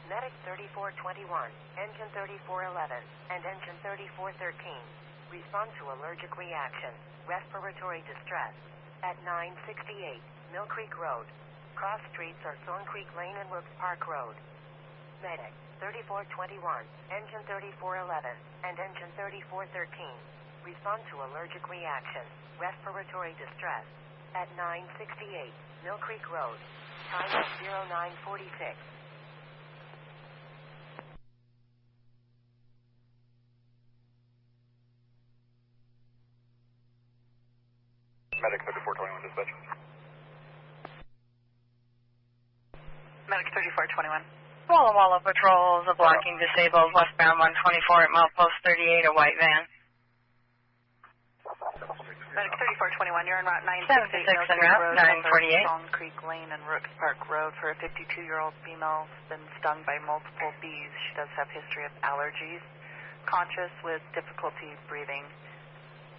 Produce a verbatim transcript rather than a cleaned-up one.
Medic thirty-four twenty-one, engine thirty-four eleven, and engine thirty-four thirteen. Respond to allergic reaction, respiratory distress. At nine sixty-eight, Mill Creek Road. Cross streets are Thorn Creek Lane and Rooks Park Road. Medic thirty-four twenty-one, engine thirty-four eleven, and engine thirty-four thirteen. Respond to allergic reaction, respiratory distress. At nine sixty-eight, Mill Creek Road. Time is zero nine forty-six. Medic thirty-four twenty-one, dispatch. Medic thirty-four twenty-one. Walla Walla patrols, a blocking disabled westbound one twenty-four at milepost thirty-eight, a white van. Medic thirty-four twenty-one, you're on route nine sixty-eight, seventy-six en Mill Creek route, Road, nine forty-eight. Thorn Creek Lane and Rooks Park Road for a fifty-two-year-old female who's been stung by multiple bees. She does have history of allergies, conscious with difficulty breathing.